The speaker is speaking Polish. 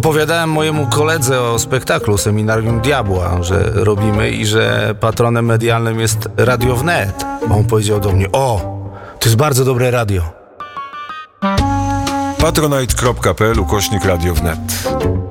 opowiadałem mojemu koledze o spektaklu Seminarium Diabła, że robimy i że patronem medialnym jest Radio Wnet. On powiedział do mnie: o, to jest bardzo dobre radio. Patronite.pl /Radio Wnet.